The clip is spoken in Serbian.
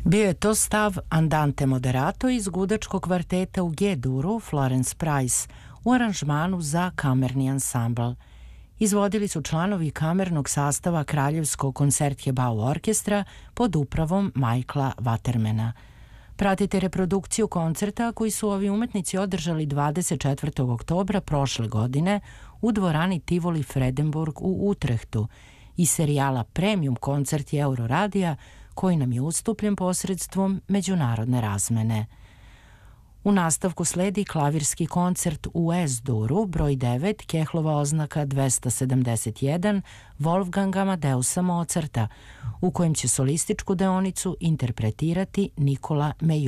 Bio je to stav Andante Moderato iz gudačkog kvarteta u G-duru Florence Price u aranžmanu za kamerni ansambl. Izvodili su članovi kamernog sastava Kraljevskog koncertgebau orkestra pod upravom Michaela Watermana. Pratite reprodukciju koncerta koji su ovi umetnici održali 24. oktobra prošle godine u dvorani Tivoli Fredenburg u Utrehtu iz serijala Premium koncerti Euroradija koji nam je ustupljen posredstvom međunarodne razmene. U nastavku sledi klavirski koncert u S-duru, broj 9, Kehlova oznaka 271, Wolfganga Amadeusa Mozarta, u kojem će solističku deonicu interpretirati Nikola Meillon.